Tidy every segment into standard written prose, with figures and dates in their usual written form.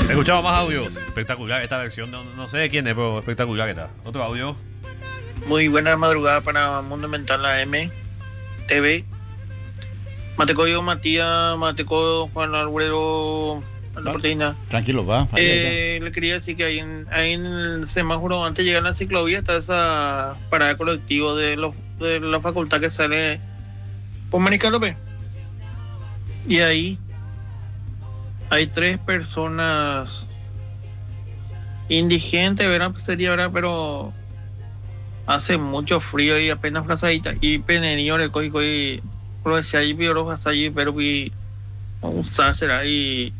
Escuchamos más audio. Espectacular esta versión. No sé de quién es, pero espectacular está. Otro audio. Muy buena madrugada para Mundo Mental AM TV. Mateco yo, Matías, Mateco Juan Alburero, la proteína. Tranquilo, va. Le quería decir que ahí en el semáforo, antes de llegar a la ciclovía, está esa parada de colectivo de la facultad que sale por Mariscal López. Y ahí hay 3 personas indigentes, ¿verdad? Sería, ¿verdad? Pero hace mucho frío y apenas frazadita. Y peneño le cogí aprovechar y vio hasta allí, pero vi un sácer ahí.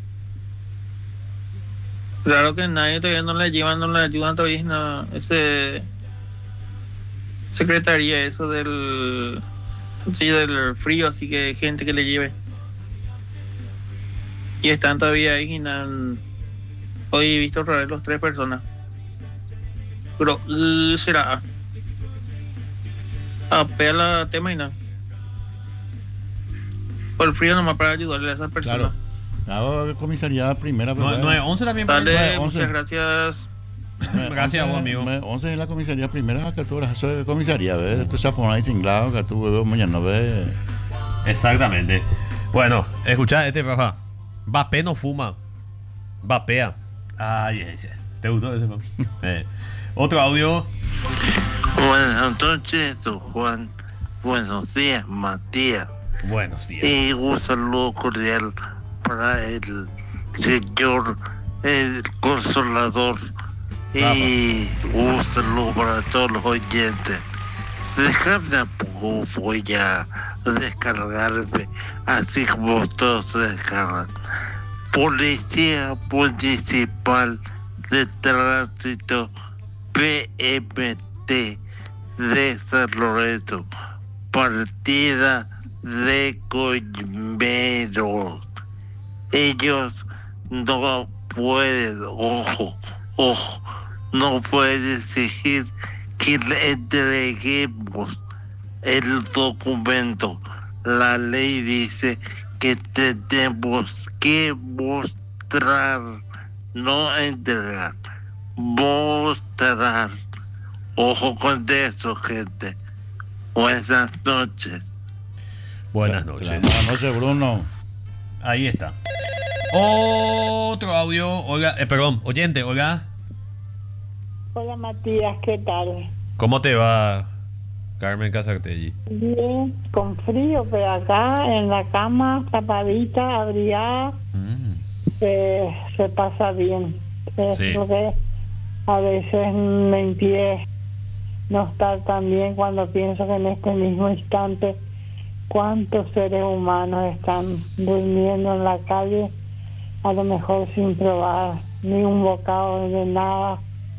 Claro que nadie todavía no le llevan, no le ayudan todavía nada. Ese secretaría eso del frío, así que hay gente que le lleve. Y están todavía ahí y hoy he visto otra vez los 3 personas. Pero será apela tema y nada. Por el frío nomás para ayudarle a esas personas. Claro. La comisaría primera. 911 también. Dale, muchas gracias. Gracias a vos, amigo. 11 es la comisaría primera, que tú eso es comisaría, ¿ves? Tú se pones ahí tinglado, que tú bebés mañana, ¿ves? Exactamente. Bueno, escuchá este, papá. Mbappé no fuma. Vapea. Ay, ese. ¿Te gustó ese, papá? Otro audio. Buenas noches, don Juan. Buenos días, Matías. Buenos días. Y un saludo cordial para el señor, el consolador. Y un saludo para todos los oyentes. Déjame un poco, voy a descargarme, así como todos se descargan. Policía Municipal de Tránsito PMT de San Lorenzo, partida de Coimeros. Ellos no pueden, ojo, no pueden exigir que le entreguemos el documento. La ley dice que tenemos que mostrar, no entregar, mostrar. Ojo con eso, gente. Buenas noches. Buenas noches. Buenas noches, Bruno. Ahí está. Otro audio. Olga, perdón, oyente, Olga. Hola Matías, ¿qué tal? ¿Cómo te va, Carmen Casartelli? Bien, con frío, pero acá en la cama, tapadita, abrigada, se pasa bien. Sí. Lo que a veces me impide no estar tan bien cuando pienso que en este mismo instante cuántos seres humanos están durmiendo en la calle, a lo mejor sin probar ni un bocado de nada.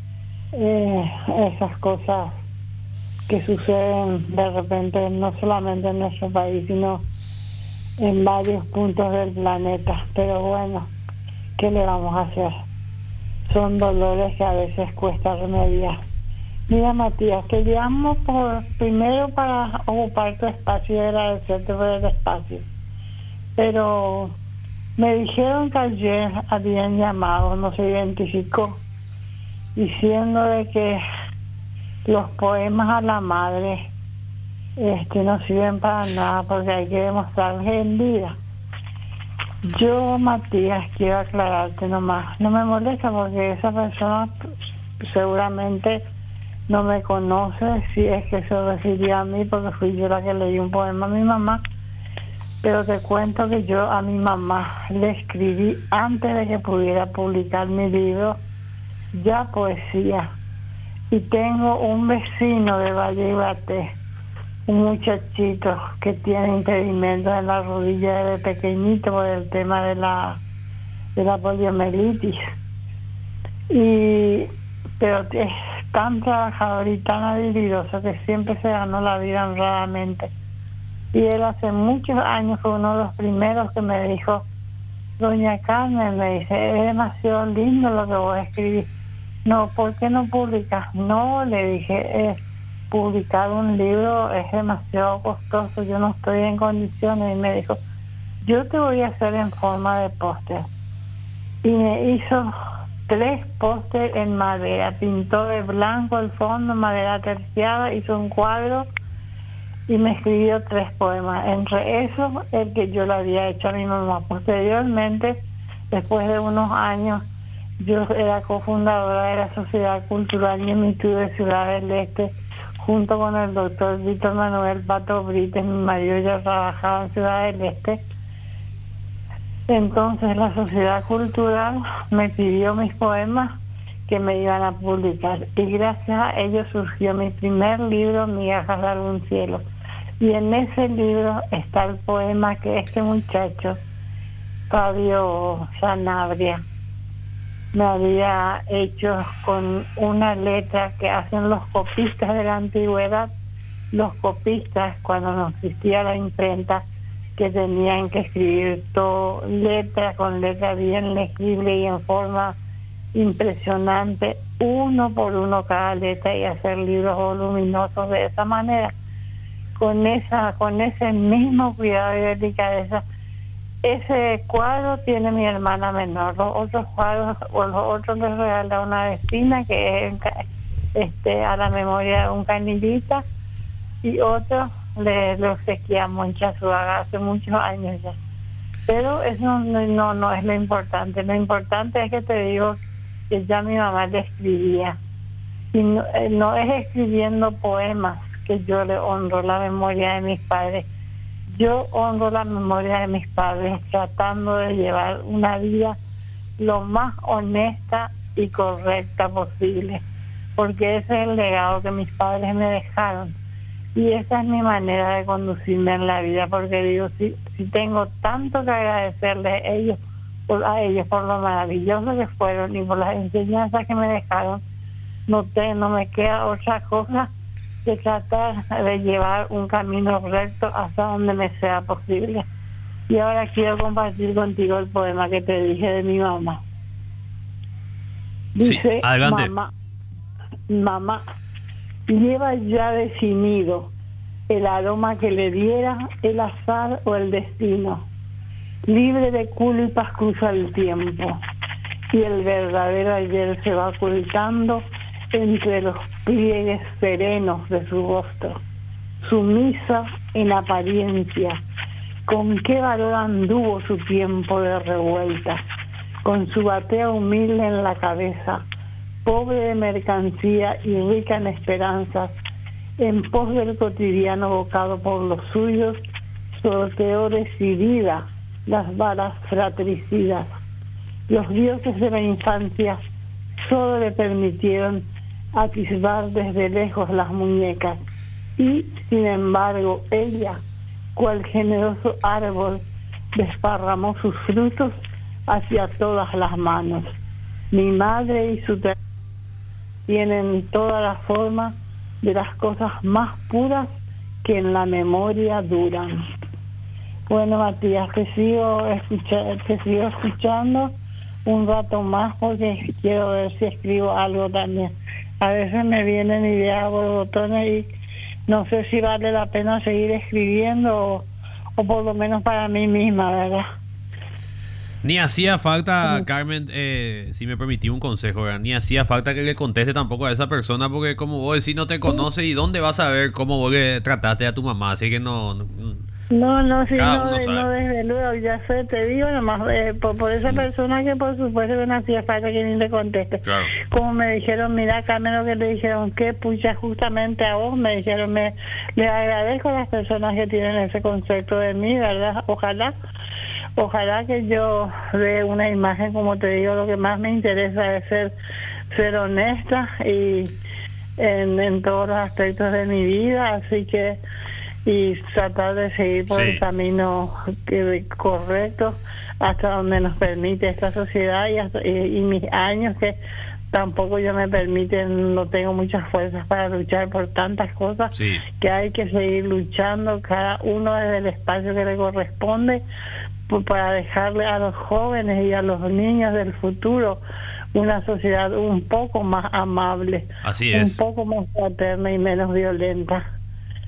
Esas cosas que suceden de repente no solamente en nuestro país sino en varios puntos del planeta, pero bueno, ¿qué le vamos a hacer? Son dolores que a veces cuesta remediar. Mira Matías, te llamo primero para ocupar tu espacio y agradecerte por el espacio, pero me dijeron que ayer habían llamado, no se identificó, diciendo de que los poemas a la madre no sirven para nada porque hay que demostrarles en vida. Yo, Matías, quiero aclararte nomás, no me molesta porque esa persona seguramente no me conoce, si es que se refirió a mí porque fui yo la que leí un poema a mi mamá, pero te cuento que yo a mi mamá le escribí antes de que pudiera publicar mi libro ya poesía, y tengo un vecino de Valle Ibaté, un muchachito que tiene impedimentos en la rodilla desde pequeñito por el tema de la poliomielitis, pero es tan trabajador y tan habilidoso que siempre se ganó la vida honradamente, y él hace muchos años fue uno de los primeros que me dijo: doña Carmen, me dice, es demasiado lindo lo que vos escribís. No, ¿por qué no publicas? No, le dije, publicar un libro es demasiado costoso, yo no estoy en condiciones. Y me dijo, yo te voy a hacer en forma de póster. y me hizo 3 pósters en madera, pintó de blanco el fondo, madera terciada, hizo un cuadro y me escribió 3 poemas. Entre esos, el que yo le había hecho a mi mamá. Posteriormente, después de unos años, yo era cofundadora de la Sociedad Cultural Ñemitude de Ciudad del Este, junto con el doctor Víctor Manuel Pato Brites. Mi marido ya trabajaba en Ciudad del Este. Entonces la Sociedad Cultural me pidió mis poemas que me iban a publicar, y gracias a ello surgió mi primer libro, Migajas de algún cielo. Y en ese libro está el poema que este muchacho, Fabio Sanabria, me había hecho con una letra que hacen los copistas de la antigüedad. Los copistas, cuando no existía la imprenta, que tenían que escribir todo letra con letra bien legible y en forma impresionante, uno por uno cada letra, y hacer libros voluminosos de esa manera, con ese mismo cuidado y delicadeza. Ese cuadro tiene mi hermana menor. Los otros cuadros, o los otros les regalé a una vecina, que es a la memoria de un canillita, y otros le obsequiamos en Chasuaga hace muchos años ya. Pero eso no es lo importante. Lo importante es que te digo que ya mi mamá le escribía. Y no es escribiendo poemas que yo le honro la memoria de mis padres. Yo honro la memoria de mis padres tratando de llevar una vida lo más honesta y correcta posible, porque ese es el legado que mis padres me dejaron. Y esa es mi manera de conducirme en la vida, porque digo, si tengo tanto que agradecerles a ellos por lo maravilloso que fueron y por las enseñanzas que me dejaron, no me queda otra cosa que tratar de llevar un camino recto hasta donde me sea posible. Y ahora quiero compartir contigo el poema que te dije de mi mamá. Dice, sí, adelante. Mamá, lleva ya definido el aroma que le diera el azar o el destino. Libre de culpas cruza el tiempo, y el verdadero ayer se va ocultando entre los pliegues serenos de su rostro. Sumisa en apariencia, con qué valor anduvo su tiempo de revuelta, con su batea humilde en la cabeza, pobre de mercancía y rica en esperanzas, en pos del cotidiano bocado por los suyos, sorteó decidida las balas fratricidas. Los dioses de la infancia solo le permitieron atisbar desde lejos las muñecas, y sin embargo ella, cual generoso árbol, desparramó sus frutos hacia todas las manos. Mi madre y su tienen toda la forma de las cosas más puras que en la memoria duran. Bueno, Matías, te sigo escuchando un rato más, porque quiero ver si escribo algo también. A veces me vienen ideas por botones y no sé si vale la pena seguir escribiendo o por lo menos para mí misma, ¿verdad? Ni hacía falta, Carmen, si me permití un consejo, ¿verdad? Ni hacía falta que le conteste tampoco a esa persona, porque como vos decís, no te conoce, y dónde vas a saber cómo vos le trataste a tu mamá, así que no, desde luego, ya sé, te digo nomás, por esa persona que por supuesto que no hacía falta que ni le conteste. Claro. Como me dijeron, mira, Carmen, lo que le dijeron, que pucha, justamente a vos, me dijeron, le agradezco a las personas que tienen ese concepto de mí, ¿verdad? Ojalá que yo dé una imagen, como te digo, lo que más me interesa es ser honesta y en todos los aspectos de mi vida, así que y tratar de seguir por el camino correcto hasta donde nos permite esta sociedad y mis años, que tampoco yo me permiten, no tengo muchas fuerzas para luchar por tantas cosas, que hay que seguir luchando cada uno desde el espacio que le corresponde, para dejarle a los jóvenes y a los niños del futuro una sociedad un poco más amable, así es, un poco más fraterna y menos violenta.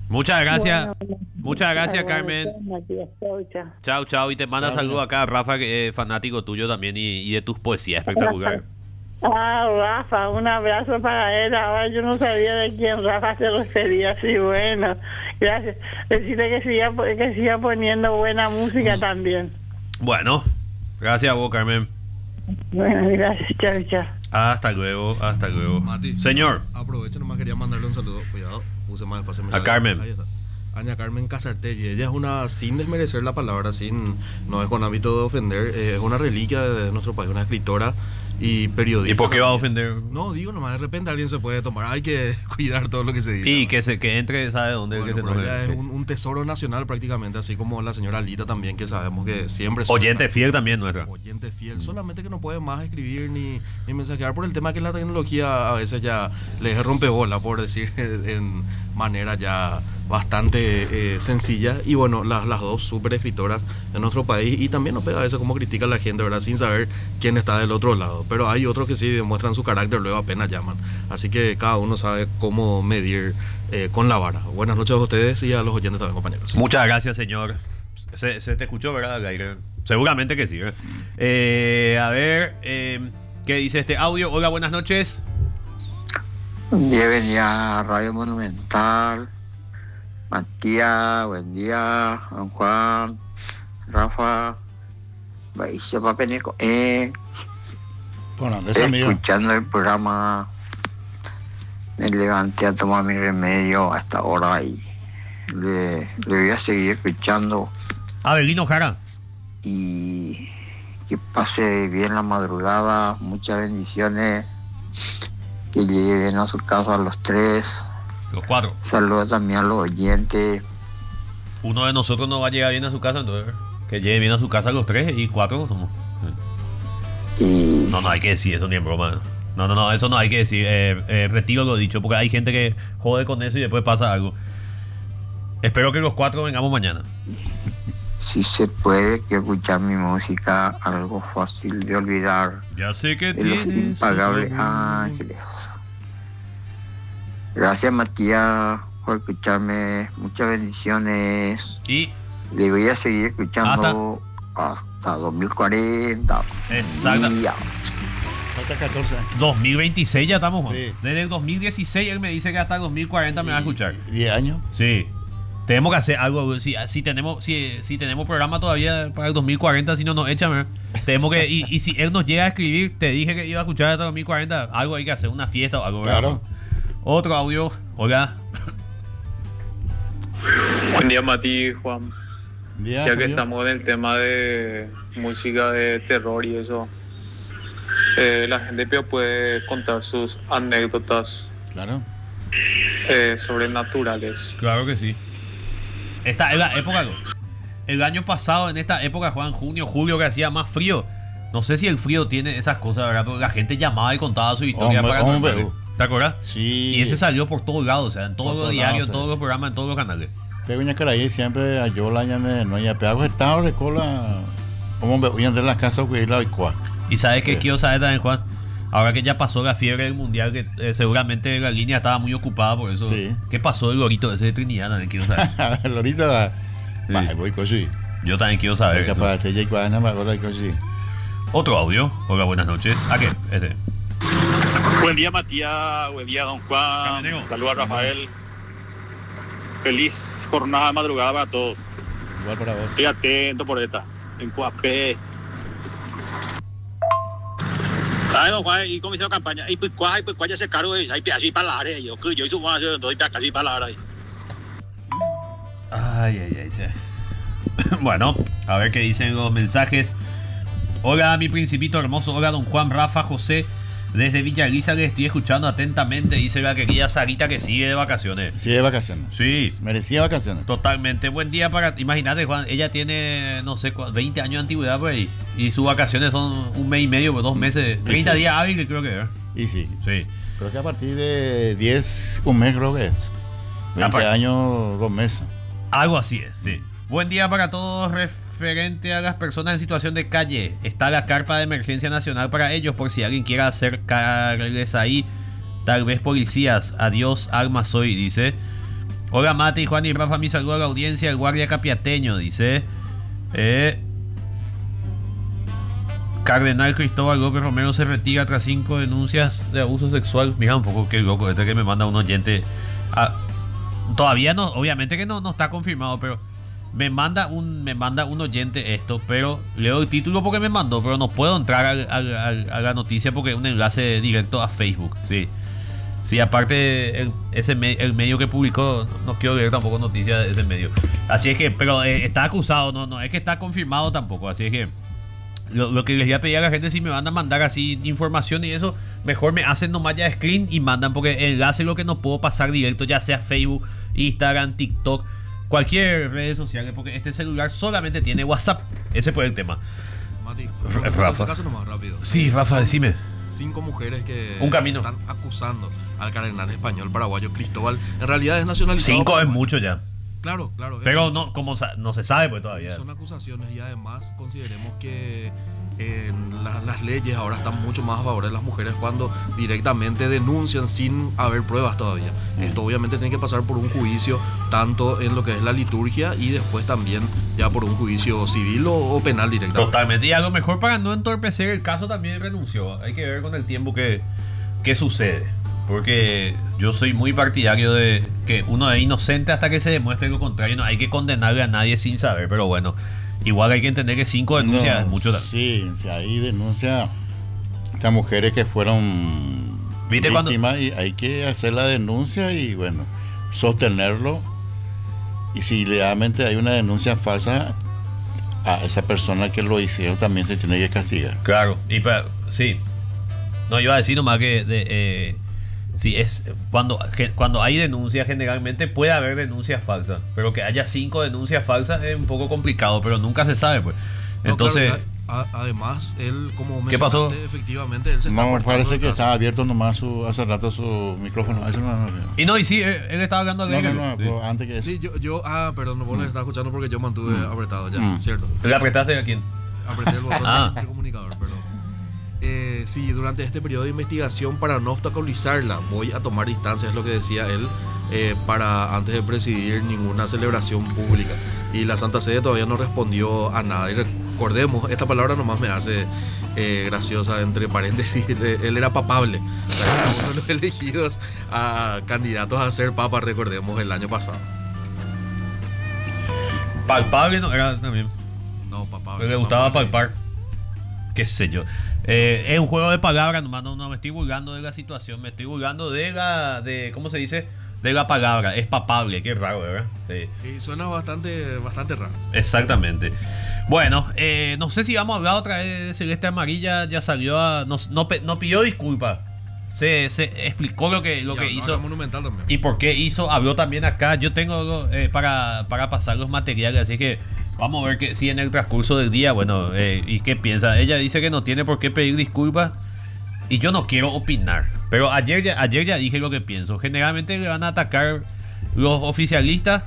Muchas gracias. Bueno, Muchas gracias, bueno, Carmen. Matías, chau, chau. Chao, chao. Y te manda Chao, saludos acá, Rafa, que es fanático tuyo también y de tus poesías espectaculares. Rafa, un abrazo para él. Ahora yo no sabía de quién Rafa se refería. Sí, bueno, gracias. Decirle que siga poniendo buena música también. Bueno, gracias a vos, Carmen. Bueno, gracias, chao, chao. Hasta luego, hasta luego. Mati. Señor, Aprovecho, nomás quería mandarle un saludo. Cuidado, puse más despacio. A Carmen. Ahí está. Aña Carmen Casartelli. Ella es una, sin desmerecer la palabra, no es con hábito de ofender, es una reliquia de nuestro país, una escritora y periodista. ¿y por qué va a también. ofender? No, digo nomás, de repente alguien se puede tomar. Hay que cuidar todo lo que se dice. Y ¿no? que entre, ¿sabe dónde? Bueno, que se pero enoje. ella es Sí. un tesoro nacional prácticamente, así como la señora Alita también, que sabemos que siempre... Oyente fiel también nuestra. Oyente fiel, solamente que no puede más escribir ni mensajear por el tema que la tecnología a veces ya les rompe bola, por decir en manera ya bastante sencilla. Y bueno, las dos súper escritoras de nuestro país, y también nos pega a veces como critica la gente, ¿verdad? Sin saber quién está del otro lado. Pero hay otros que sí demuestran su carácter, luego apenas llaman. Así que cada uno sabe cómo medir con la vara. Buenas noches a ustedes y a los oyentes también, compañeros. Muchas gracias, señor. Se te escuchó, ¿verdad, al aire? Seguramente que sí. A ver, ¿qué dice este audio? Hola, buenas noches. Bienvenida a Radio Monumental. Matías, buen día. Don Juan, Rafa, Baicio Papeneco. Bueno, de ese amigo. Escuchando el programa, me levanté a tomar mi remedio hasta ahora y le voy a seguir escuchando. Abelino Jara. Y que pase bien la madrugada. Muchas bendiciones. Que lleguen a su casa los tres. Los cuatro. Saludos también a los oyentes. Uno de nosotros no va a llegar bien a su casa, entonces que llegue bien a su casa los tres y cuatro somos. Y No, hay que decir eso ni en broma. No, eso no hay que decir. Retiro lo dicho, porque hay gente que jode con eso y después pasa algo. Espero que los cuatro vengamos mañana. si se puede, que escuchar mi música, algo fácil de olvidar. Ya sé que De los tienes impagables otro amor. ángeles. Gracias, Matías, por escucharme. Muchas bendiciones. Y Le voy a seguir escuchando hasta 2040. Exacto. Y ya. Falta 14 años. 2026 ya estamos, Juan. Sí. Desde el 2016 él me dice que hasta el 2040 me va a escuchar. 10 años. Sí. Tenemos que hacer algo. Si tenemos programa todavía para el 2040, si no nos echan, ¿verdad? Tenemos que. Y si él nos llega a escribir, te dije que iba a escuchar hasta 2040, algo hay que hacer, una fiesta o algo, ¿verdad? Claro. Otro audio. Hola. Buen día, Mati, Juan. Día, Ya que soy yo. estamos en el tema de música de terror y eso, la gente puede contar sus anécdotas Claro. sobrenaturales. Claro que sí. Esta es la época. El año pasado, en esta época, Juan, junio, julio, que hacía más frío. No sé si el frío tiene esas cosas, ¿verdad? Pero la gente llamaba y contaba su historia Hombre, para hombre. ¿te acuerdas? Sí. Y ese salió por todos lados, o sea, en todos Por los todos diarios, lados, en todos sí. los programas, en todos los canales. Tengo una cara ahí siempre a yo la llane, no hay peago estado de cola. Como voy a andar en la casa que la icua. Y sabes que Sí. quiero saber también, Juan, ahora que ya pasó la fiebre del mundial, que seguramente la línea estaba muy ocupada por eso. Sí. ¿Qué pasó del lorito ese de Trinidad? También quiero saber. Ahorita va. Sí. Va, voy cosí. Yo también quiero saber. eso. Capaz de ya icua nada más ahora cosí. Otro audio. Hola, buenas noches. ¿A qué? Este. Buen día, Matías. Buen día, don Juan. Caminero. Saludos a Rafael. Feliz jornada de madrugada para todos. Igual para vos. Estoy atento por esta. En Coapé. Ay, don Juan, y cómo hizo campaña. Y pues ya se cargo, hay así para la área. Yo hice un juego, doy casi para la área. Ay. Sí. Bueno, a ver qué dicen los mensajes. Hola, mi principito hermoso. Hola, don Juan, Rafa, José. Desde Villa Elisa le estoy escuchando atentamente. Dice la querida Sarita que sigue de vacaciones. Sí, de vacaciones. Sí, Merecía vacaciones. totalmente. Buen día para... Imagínate, Juan, ella tiene, no sé, 20 años de antigüedad por ahí. Y sus vacaciones son un mes y medio, pues 2 meses. 30 Sí. días hábiles creo que es. Y sí. Sí. Creo que a partir de 10, un mes creo que es. 20 Aparte- años, 2 meses. Algo así es, sí. Buen día para todos. Referente a las personas en situación de calle, está la carpa de emergencia nacional para ellos, por si alguien quiera acercarles ahí. Tal vez policías. Adiós, alma soy, dice. Hola Mati, Juan y Rafa, mi saludo a la audiencia, el guardia capiateño, dice. Cardenal Cristóbal López Romero se retira tras 5 denuncias de abuso sexual. Mira un poco qué loco este que me manda un oyente. Todavía no, obviamente que no está confirmado, pero me manda un oyente esto, pero leo el título porque me mandó, pero no puedo entrar a la noticia porque es un enlace directo a Facebook. Sí, aparte el medio que publicó, no quiero leer tampoco noticias de ese medio. Así es que, pero está acusado, no es que está confirmado tampoco, así es que lo que les voy a pedir a la gente, si me van a mandar así información y eso, mejor me hacen nomás ya screen y mandan, porque el enlace es lo que no puedo pasar directo, ya sea Facebook, Instagram, TikTok, cualquier red social, porque este celular solamente tiene WhatsApp. Ese fue el tema. Mati, Rafa. caso nomás rápido. Sí, Rafa, decime. 5 mujeres que están acusando al cardenal español paraguayo Cristóbal. En realidad es nacionalizado. 5 es mucho ya. Claro. Pero no, como no se sabe pues todavía. Son acusaciones y además consideremos que las leyes ahora están mucho más a favor de las mujeres cuando directamente denuncian sin haber pruebas todavía. Esto obviamente tiene que pasar por un juicio, tanto en lo que es la liturgia y después también ya por un juicio civil o penal directamente. Totalmente. Y a lo mejor para no entorpecer el caso también renunció. Hay que ver con el tiempo qué sucede. Porque yo soy muy partidario de que uno es inocente hasta que se demuestre lo contrario. No hay que condenarle a nadie sin saber, pero bueno, igual hay que entender que 5 denuncias es mucho. Sí, hay denuncias de mujeres que fueron víctimas y hay que hacer la denuncia y bueno, sostenerlo. Y si realmente hay una denuncia falsa, a esa persona que lo hicieron también se tiene que castigar. Claro, sí. No, yo iba a decir nomás que sí, es cuando hay denuncias, generalmente puede haber denuncias falsas, pero que haya 5 denuncias falsas es un poco complicado, pero nunca se sabe, pues. Entonces, claro, además, él, como ¿qué pasó? Efectivamente, él se está parece que estaba abierto nomás hace rato su micrófono. Sí, él estaba hablando de sí. Antes que sí, perdón, no le estaba escuchando porque yo mantuve apretado ya, ¿cierto? ¿Le apretaste a quién? Apreté el botón del comunicador, perdón. Sí, durante este periodo de investigación, para no obstaculizarla, voy a tomar distancia, es lo que decía él, para antes de presidir ninguna celebración pública. Y la Santa Sede todavía no respondió a nada. Y recordemos, esta palabra nomás me hace graciosa, entre paréntesis, él era papable. O sea, era uno de los elegidos a candidatos a ser papa, recordemos, el año pasado. Palpable no era también. No, papable. Le gustaba palpar. Qué sé yo. Es un juego de palabras, nomás no me estoy burlando de la situación, me estoy burlando ¿cómo se dice? De la palabra, es papable, qué raro, ¿verdad? Sí. Y suena bastante raro. Exactamente. Bueno, no sé si vamos a hablar otra vez de Celeste Amarilla, ya salió no pidió disculpas. Se explicó lo que hizo Monumental también. y por qué hizo, habló también acá. Yo tengo para pasar los materiales, así que vamos a ver si en el transcurso del día, bueno, y qué piensa. Ella dice que no tiene por qué pedir disculpas y yo no quiero opinar, pero ayer ya dije lo que pienso. Generalmente le van a atacar los oficialistas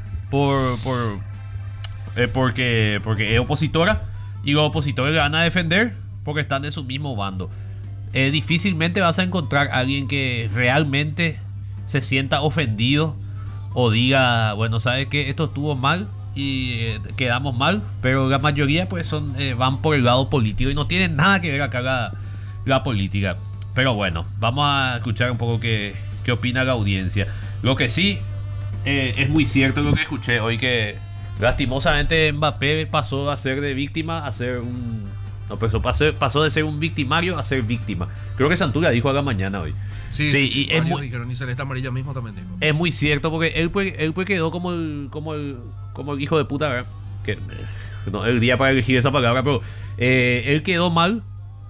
porque es opositora, y los opositores le van a defender porque están de su mismo bando. Difícilmente vas a encontrar a alguien que realmente se sienta ofendido o diga, bueno, sabes que esto estuvo mal y quedamos mal, pero la mayoría pues van por el lado político y no tienen nada que ver acá la política. Pero bueno, vamos a escuchar un poco qué opina la audiencia. Lo que sí es muy cierto lo que escuché hoy, que lastimosamente Mbappé pasó a ser de víctima a ser pasó de ser un victimario a ser víctima. Creo que Santula dijo a la mañana hoy. Sí, y dijeron, y Celeste Amarilla mismo también dijo. Es muy cierto, porque él pues quedó como el hijo de puta, ¿verdad? Que no el día para elegir esa palabra, pero él quedó mal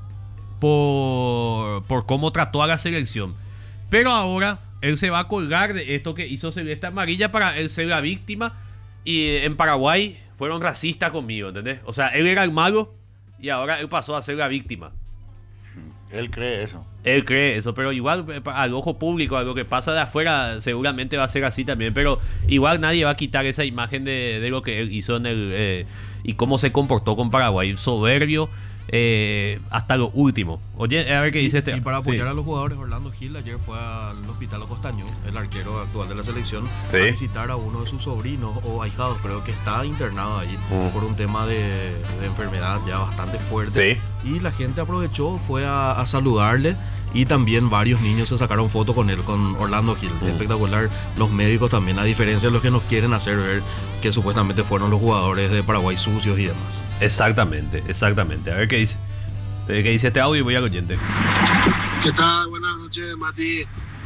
por cómo trató a la selección. Pero ahora él se va a colgar de esto que hizo Celeste Amarilla para él ser la víctima. Y en Paraguay fueron racistas conmigo, ¿entendés? O sea, él era el malo y ahora él pasó a ser la víctima. Él cree eso, pero igual al ojo público, a lo que pasa de afuera, seguramente va a ser así también. Pero igual nadie va a quitar esa imagen de lo que él hizo y cómo se comportó con Paraguay. Soberbio, hasta lo último. Oye, a ver qué dice este. Y para apoyar sí. a los jugadores, Orlando Gil ayer fue al Hospital Costañón, el arquero actual de la selección, Sí. a visitar a uno de sus sobrinos o ahijados, creo que está internado ahí por un tema de enfermedad ya bastante fuerte. Sí. Y la gente aprovechó, fue a saludarle. Y también varios niños se sacaron fotos con él, con Orlando Gil. Espectacular. Los médicos también, a diferencia de los que nos quieren hacer ver que supuestamente fueron los jugadores de Paraguay sucios y demás. Exactamente, exactamente. A ver qué dice. ¿Qué dice este audio? Voy al oyente. ¿Qué tal? Buenas noches, Mati.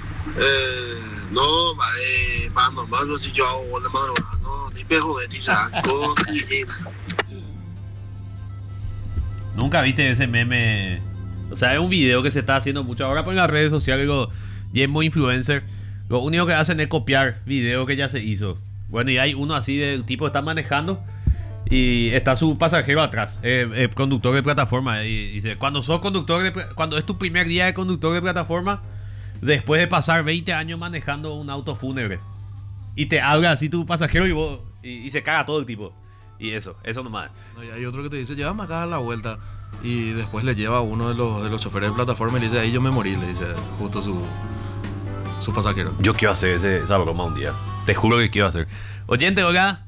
No, para normal, no sé si yo hago gol de madrugada, no, ni pejo de ti, ya, con Nunca viste ese meme. O sea, es un video que se está haciendo mucho ahora por las redes sociales. Los Yemo influencer, lo único que hacen es copiar videos que ya se hizo. Bueno, y hay uno así de tipo que está manejando y está su pasajero atrás, conductor de plataforma. Y dice: cuando sos conductor cuando es tu primer día de conductor de plataforma, después de pasar 20 años manejando un auto fúnebre, y te habla así tu pasajero y vos y se caga todo el tipo. Y eso nomás. No, y hay otro que te dice: llévame acá a la vuelta. Y después le lleva a uno de los choferes de plataforma y le dice: ahí yo me morí, le dice justo su pasajero. Yo quiero hacer esa broma un día. Te juro que quiero hacer. Oyente, hola.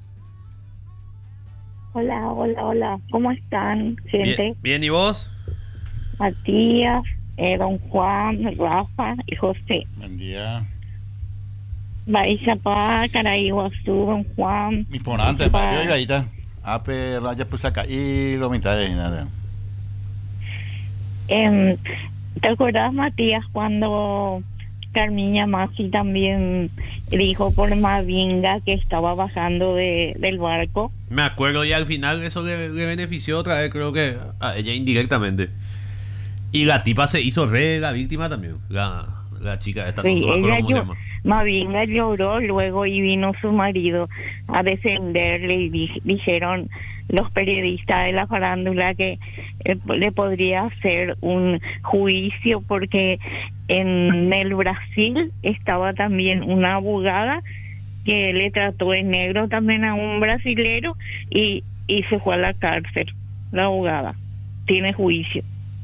Hola. ¿Cómo están, gente? Bien, ¿y vos? Matías, don Juan, Rafa y José. Buen día. Baixapá, Caraiguazú, don Juan. Mi ponante, Mario y Gaita. Ape, ya puse acá y lo mitad y nada. ¿Te acuerdas, Matías, cuando Carmiña Masi también dijo por Mavinga que estaba bajando del barco? Me acuerdo, y al final eso le benefició otra vez, creo que a ella indirectamente. Y la tipa se hizo la víctima también, la chica esta. Sí, no me acuerdo cómo se llama. Mavinga lloró luego y vino su marido a defenderle y dijeron los periodistas de la farándula que le podría hacer un juicio porque en el Brasil estaba también una abogada que le trató de negro también a un brasilero y se fue a la cárcel. La abogada tiene juicio.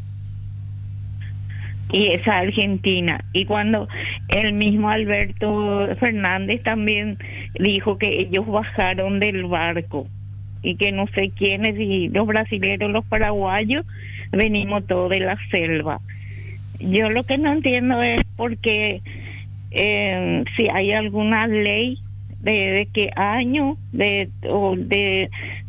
Y esa Argentina. Y cuando el mismo Alberto Fernández también dijo que ellos bajaron del barco y que no sé quiénes, y los brasileños, los paraguayos, venimos todos de la selva. Yo lo que no entiendo es por qué, si hay alguna ley de qué año, que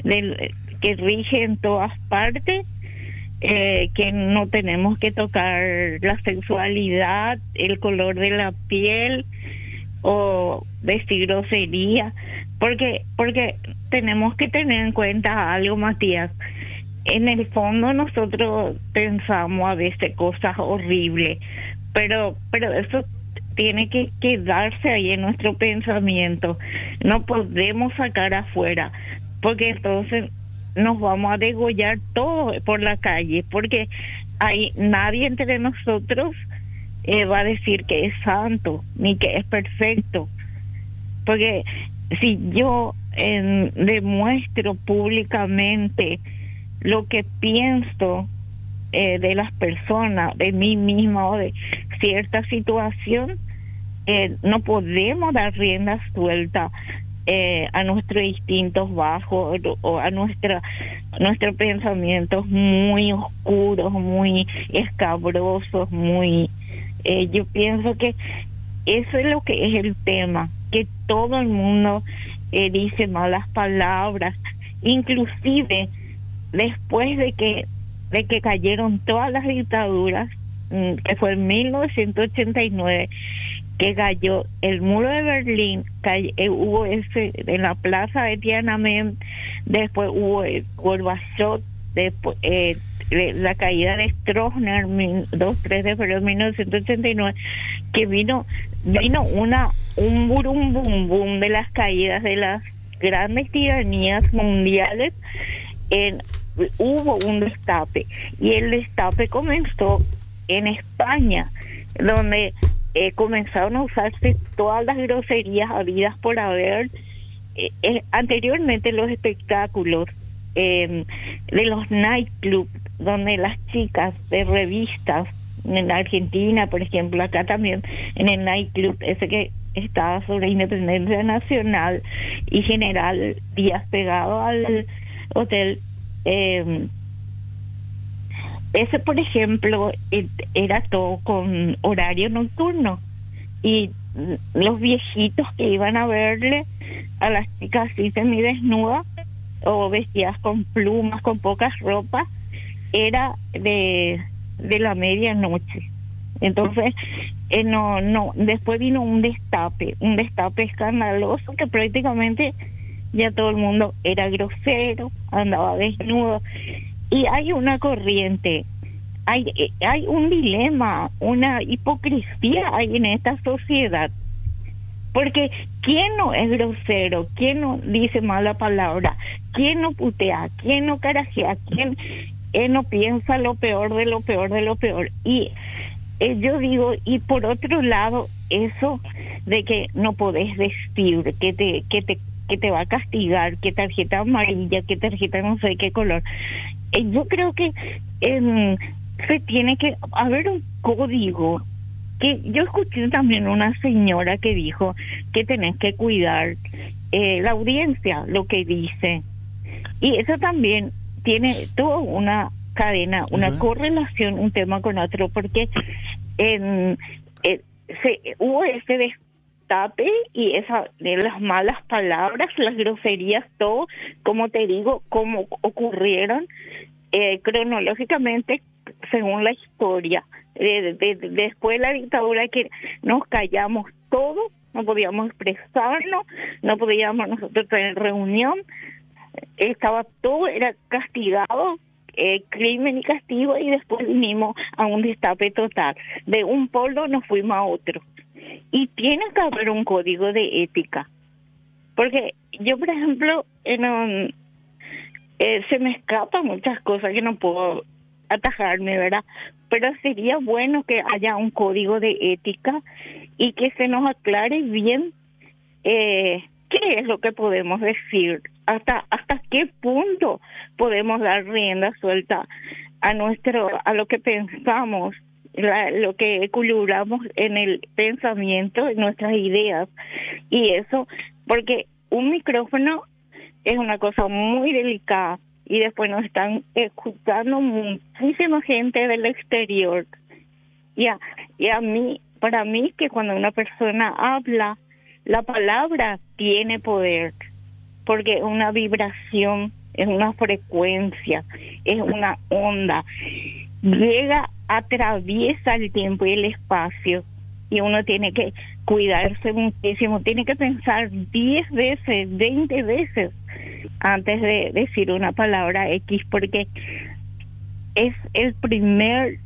rige en todas partes, que no tenemos que tocar la sexualidad, el color de la piel o decir grosería, porque tenemos que tener en cuenta algo, Matías. En el fondo nosotros pensamos a veces cosas horribles, pero eso tiene que quedarse ahí en nuestro pensamiento. No podemos sacar afuera, porque entonces nos vamos a degollar todos por la calle, porque hay nadie entre nosotros va a decir que es santo ni que es perfecto, porque si yo demuestro públicamente lo que pienso de las personas, de mí misma o de cierta situación, no podemos dar rienda suelta a nuestros instintos bajos o a nuestros pensamientos muy oscuros, muy escabrosos, muy yo pienso que eso es lo que es el tema, que todo el mundo dice malas palabras, inclusive después de que cayeron todas las dictaduras, que fue en 1989 que cayó el muro de Berlín, hubo ese en la plaza de Tiananmen, después hubo Gorbachev, después la caída de Stroessner, 2-3 de febrero de 1989, que vino un burum bum bum de las caídas de las grandes tiranías mundiales. Hubo un destape, y el destape comenzó en España, donde comenzaron a usarse todas las groserías habidas por haber. Anteriormente los espectáculos de los nightclubs donde las chicas de revistas, en la Argentina, por ejemplo, acá también, en el nightclub, ese que estaba sobre Independencia Nacional y General Díaz pegado al hotel, ese, por ejemplo, era todo con horario nocturno, y los viejitos que iban a verle a las chicas así semidesnudas o vestidas con plumas, con pocas ropas, era de la medianoche. Entonces, después vino un destape escandaloso, que prácticamente ya todo el mundo era grosero, andaba desnudo, y hay una corriente, hay un dilema, una hipocresía hay en esta sociedad, porque ¿quién no es grosero? ¿Quién no dice mala palabra? ¿Quién no putea? ¿Quién no carajea? ¿Quién no piensa lo peor de lo peor de lo peor? Y yo digo, y por otro lado, eso de que no podés vestir, que te va a castigar, que tarjeta amarilla, que tarjeta no sé qué color. Yo creo que se tiene que haber un código. Que yo escuché también una señora que dijo que tenés que cuidar la audiencia, lo que dice. Y eso también tiene toda una cadena, una correlación, un tema con otro, porque hubo ese destape y de las malas palabras, las groserías, todo, como te digo, como ocurrieron cronológicamente según la historia. Después de la dictadura, que nos callamos todo, no podíamos expresarnos, no podíamos nosotros tener reunión, estaba todo, era castigado, crimen y castigo, y después vinimos a un destape total. De un polo nos fuimos a otro. Y tiene que haber un código de ética. Porque yo, por ejemplo, se me escapan muchas cosas que no puedo atajarme, ¿verdad? Pero sería bueno que haya un código de ética y que se nos aclare bien qué es lo que podemos decir, hasta qué punto podemos dar rienda suelta a lo que pensamos, lo que culuramos en el pensamiento, en nuestras ideas. Y eso, porque un micrófono es una cosa muy delicada, y después nos están escuchando muchísima gente del exterior. Y para mí, que cuando una persona habla, la palabra tiene poder, porque es una vibración, es una frecuencia, es una onda. Llega, atraviesa el tiempo y el espacio, y uno tiene que cuidarse muchísimo, tiene que pensar 10 veces, 20 veces antes de decir una palabra X, porque es el primer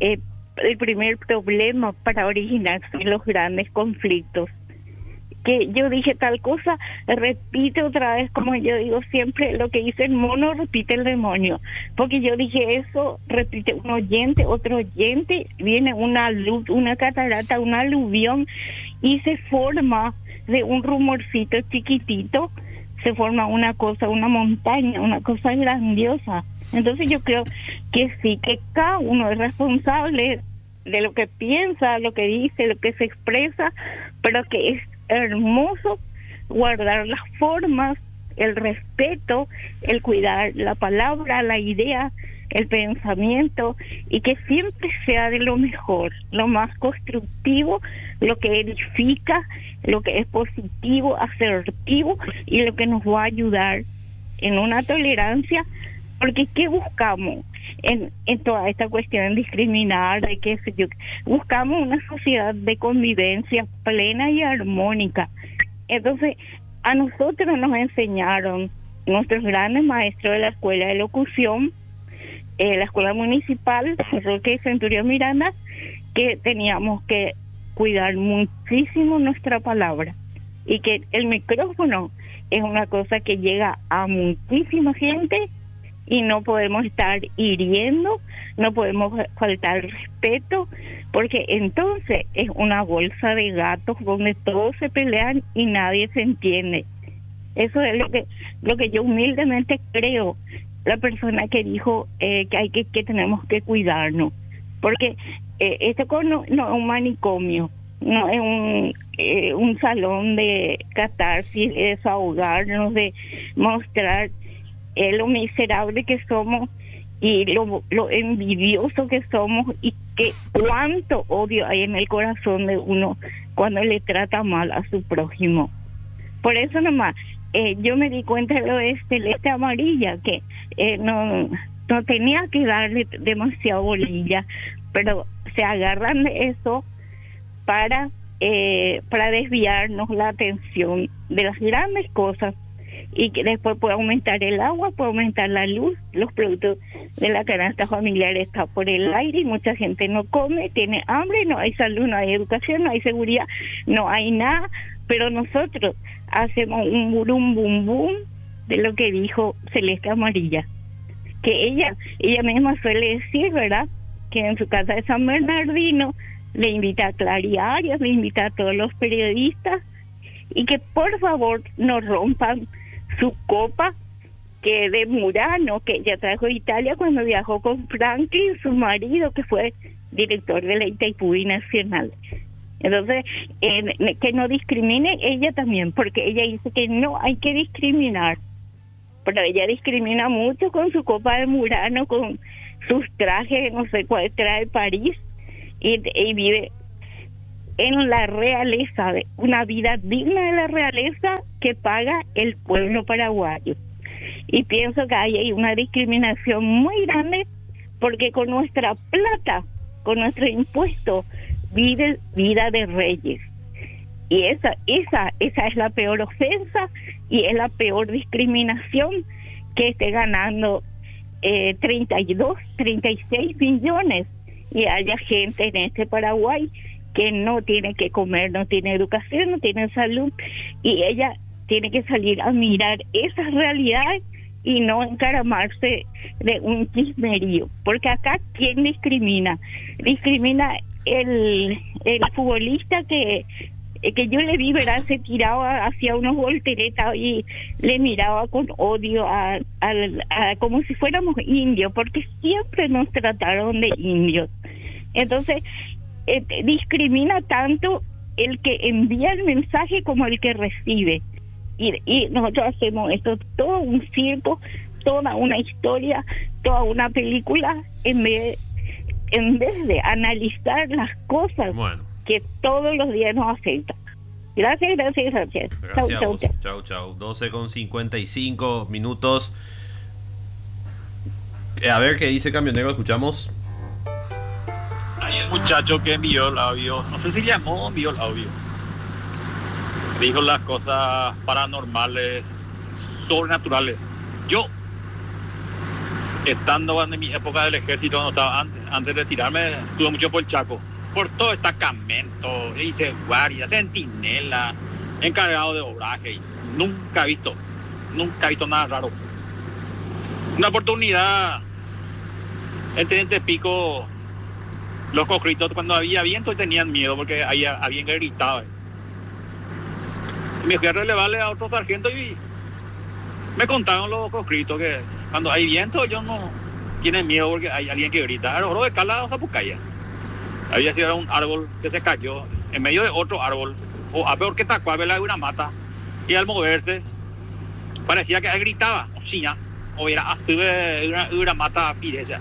problema para originarse los grandes conflictos. Que yo dije tal cosa, repite otra vez, como yo digo siempre, lo que dice el mono, repite el demonio. Porque yo dije eso, repite un oyente, otro oyente, viene una luz, una catarata, un aluvión, y se forma de un rumorcito chiquitito, se forma una cosa, una montaña, una cosa grandiosa. Entonces yo creo que sí, que cada uno es responsable de lo que piensa, lo que dice, lo que se expresa, pero que es hermoso guardar las formas, el respeto, el cuidar la palabra, la idea, el pensamiento, y que siempre sea de lo mejor, lo más constructivo, lo que edifica, lo que es positivo, asertivo, y lo que nos va a ayudar en una tolerancia. Porque ¿qué buscamos en toda esta cuestión de discriminar, de qué sé yo? Buscamos una sociedad de convivencia plena y armónica. Entonces, a nosotros nos enseñaron nuestros grandes maestros de la escuela de locución, la escuela municipal, Roque y Centurión Miranda, que teníamos que cuidar muchísimo nuestra palabra, y que el micrófono es una cosa que llega a muchísima gente, y no podemos estar hiriendo, no podemos faltar respeto, porque entonces es una bolsa de gatos donde todos se pelean y nadie se entiende. Eso es lo que yo humildemente creo, la persona que dijo que tenemos que cuidarnos, porque esto no es un manicomio, no es un salón de catarsis, de desahogarnos, de mostrar lo miserable que somos y lo envidioso que somos, y que cuánto odio hay en el corazón de uno cuando le trata mal a su prójimo. Por eso nomás yo me di cuenta de lo de Celeste Amarilla, que no tenía que darle demasiado bolilla, pero se agarran de eso para desviarnos la atención de las grandes cosas, y que después puede aumentar el agua, puede aumentar la luz, los productos de la canasta familiar están por el aire y mucha gente no come, tiene hambre, no hay salud, no hay educación, no hay seguridad, no hay nada, pero nosotros hacemos un burum bum bum de lo que dijo Celeste Amarilla, que ella misma suele decir, ¿verdad?, que en su casa de San Bernardino le invita a Clariarias, le invita a todos los periodistas, y que por favor no rompan su copa que de Murano, que ella trajo de Italia cuando viajó con Franklin, su marido, que fue director de la Itaipú Nacional. Entonces, que no discrimine ella también, porque ella dice que no hay que discriminar, pero ella discrimina mucho con su copa de Murano, con sus trajes, no sé cuál trae París, y vive en la realeza, una vida digna de la realeza que paga el pueblo paraguayo. Y pienso que hay una discriminación muy grande, porque con nuestra plata, con nuestro impuesto, vive vida de reyes. Y esa es la peor ofensa, y es la peor discriminación, que esté ganando 32, 36 millones y haya gente en este Paraguay que no tiene que comer, no tiene educación, no tiene salud, y ella tiene que salir a mirar esas realidades y no encaramarse de un chismerío, porque acá ¿quién discrimina? Discrimina el futbolista que yo le vi, ¿verdad?, se tiraba hacia unos volteretas y le miraba con odio a como si fuéramos indios, porque siempre nos trataron de indios. Entonces discrimina tanto el que envía el mensaje como el que recibe, y nosotros hacemos esto todo un circo, toda una historia, toda una película, en vez de analizar las cosas que todos los días nos afectan. Gracias. Gracias. Chau. 12:55 minutos. A ver qué dice Camionero, escuchamos. Hay el muchacho que envió el audio, no sé si llamó o envió el audio, dijo las cosas paranormales, sobrenaturales. Yo, estando en mi época del ejército, cuando estaba antes de retirarme, estuve mucho por el Chaco, por todo destacamento, hice guardia, centinela, encargado de obraje, y nunca he visto nada raro. Una oportunidad, el Teniente Pico, los cocritos, cuando había viento tenían miedo porque había alguien que gritaba. Y me fui a relevarle a otro sargento y me contaron los cocritos que cuando hay viento ellos no tienen miedo porque hay alguien que grita. Era oro de Cala o Zapucaya. Había sido un árbol que se cayó en medio de otro árbol, o a peor que Tacuabela de una mata, y al moverse parecía que él gritaba, o era así de una mata pireza.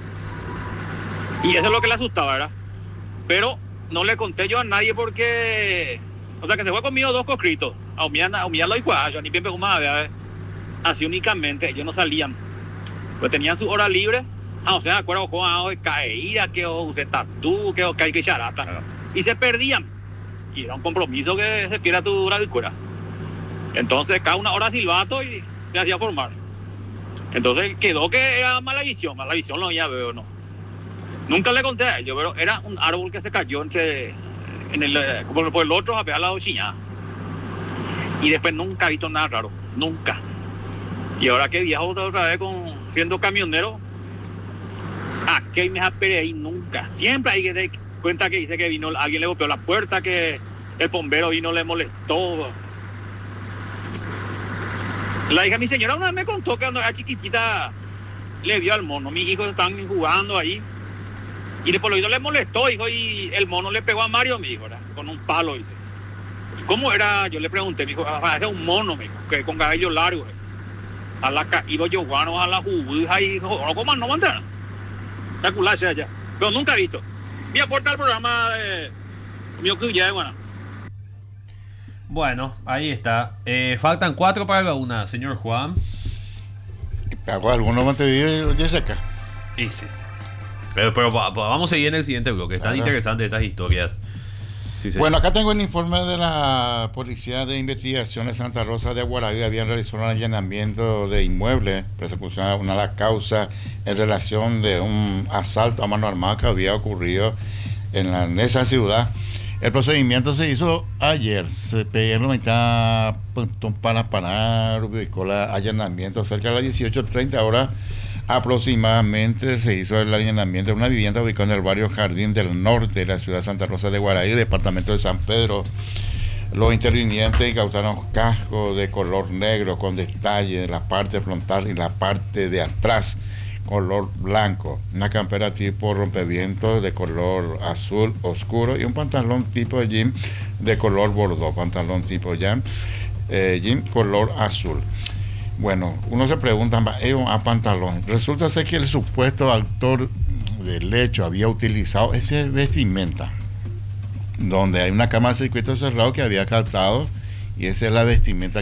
Y eso es lo que le asustaba, ¿verdad? Pero no le conté yo a nadie porque... O sea, que se fue conmigo dos cocritos. A humillarlo y cuajo, ni bien más, ¿verdad? Así únicamente, ellos no salían. Pues tenían su hora libre. O sea, acuerdo, jugaban de caída, que usé tatú, que hay que charata. Y se perdían. Y era un compromiso que se pierda tu hora de cura. Entonces, cada una hora silbato y se hacía formar. Entonces, quedó que era mala visión no ya veo, no. Nunca le conté a ellos, pero era un árbol que se cayó como por el otro, a pegar la Chiñá. Y después nunca he visto nada raro, nunca. Y ahora que viajo otra vez siendo camionero, aquí me aperé ahí nunca. Siempre hay que dar cuenta que dice que vino, alguien le golpeó la puerta, que el bombero vino, le molestó. La hija de mi señora una vez me contó que cuando era chiquitita le vio al mono. Mis hijos están jugando ahí. Y por lo visto le molestó, hijo, y el mono le pegó a Mario, mi hijo, ¿verdad? Con un palo, dice. ¿Y cómo era? Yo le pregunté, mi hijo, parece un mono, mi hijo, que con cabello largo. A la iba yo, bueno, a la jubuja y dijo, ¿cómo no mantena? Calcularse allá. Pero nunca he visto. Me aporta al programa de mío que ya, bueno. Bueno, ahí está. Faltan 4 para la 1, señor Juan. ¿Hago alguno Montevideo y Jessica? Sí, sí. Pero vamos a seguir en el siguiente bloque. Están interesantes estas historias. Sí, bueno, acá tengo el informe de la Policía de Investigación de Santa Rosa de Aguaraí. Habían realizado un allanamiento de inmuebles, persecución una de las causas en relación de un asalto a mano armada que había ocurrido en esa ciudad. El procedimiento se hizo ayer. Se pidieron para parar, ubicó el allanamiento cerca de las 18:30 horas. Aproximadamente se hizo el allanamiento de una vivienda ubicada en el barrio Jardín del Norte de la ciudad de Santa Rosa de Aguaraí, departamento de San Pedro. Los intervinientes incautaron cascos de color negro con detalle en la parte frontal y la parte de atrás, color blanco, una campera tipo rompevientos de color azul oscuro y un pantalón tipo jean de color bordeaux, pantalón tipo jean color azul. Bueno, uno se pregunta, a pantalón. Resulta ser que el supuesto autor del hecho había utilizado esa vestimenta, donde hay una cámara de circuito cerrado que había captado, y esa es la vestimenta